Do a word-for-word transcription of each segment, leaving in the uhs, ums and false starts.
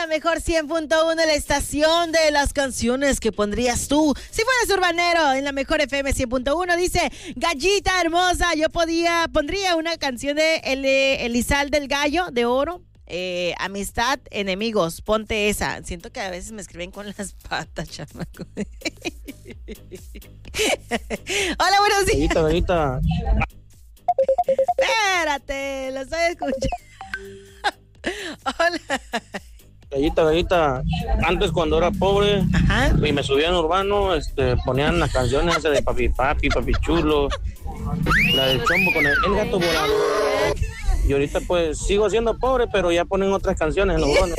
la mejor cien punto uno, la estación de las canciones que pondrías tú si fueras urbanero. En la mejor F M cien punto uno dice, Gallita hermosa, yo podía, pondría una canción de El, Elizal del Gallo de Oro. Eh, amistad, enemigos, ponte esa. Siento que a veces me escriben con las patas, chamaco. Hola, buenos días. Gallita, Gallita. Espérate, lo estoy escuchando. Hola. Gallita, Gallita. Antes cuando era pobre, ajá, y me subían urbano, este, ponían las canciones de Papi Papi, Papi Chulo, la del Chombo con el, el gato volador. Y ahorita pues sigo siendo pobre, pero ya ponen otras canciones en los urbanos.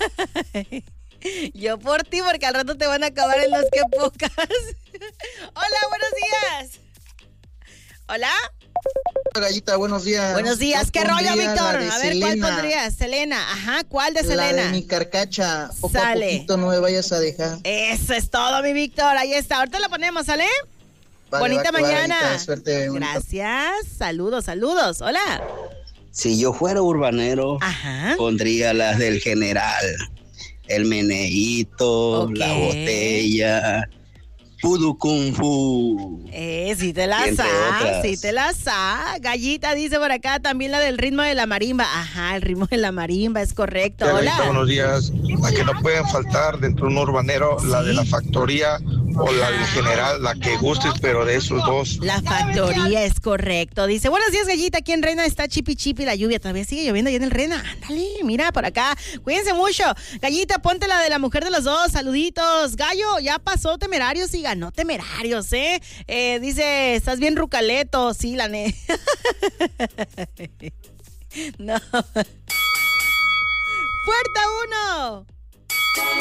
Yo por ti, porque al rato te van a acabar en los que pocas. Hola, buenos días. Hola. Gallita, buenos días. Buenos días, Yo ¿qué rollo, Víctor? A ver, Selena. ¿cuál pondrías? Selena, ajá, ¿cuál de Selena? La de mi carcacha, poco Sale. a poquito no me vayas a dejar. Eso es todo, mi Víctor, ahí está, ahorita la ponemos, ¿sale? Vale, bonita va, mañana. Gallita, suerte, gracias, saludos, saludos, hola. Si yo fuera urbanero, ajá, pondría las del General, el meneíto, okay, la botella, Pudu Kung Fu. Eh, si te la sabes, si te la sabes. Gallita dice por acá también la del ritmo de la marimba. Ajá, el ritmo de la marimba, es correcto. Sí, hola. Gallita, buenos días. La que no pueden faltar dentro de un urbanero, ¿sí? La de la factoría o la del General, la que gustes, pero de esos dos. La factoría es correcto. Dice, buenos días, Gallita, aquí en Rena está chipi chipi la lluvia. Todavía sigue lloviendo allá en el Rena. Ándale, mira, por acá. Cuídense mucho. Gallita, ponte la de la mujer de los dos. Saluditos. Gallo, ya pasó Temerarios y ganó Temerarios, ¿eh? eh dice, estás bien rucaleto. Sí, la ne... no. ¡Fuerte uno!